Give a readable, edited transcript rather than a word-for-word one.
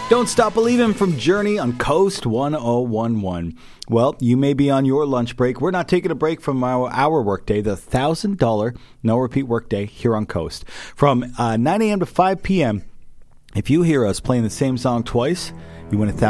Don't Stop Believin' from Journey on Coast 1011. Well, you may be on your lunch break. We're not taking a break from our workday, the $1,000 no repeat workday here on Coast. From 9 a.m. to 5 p.m., if you hear us playing the same song twice, you win $1,000.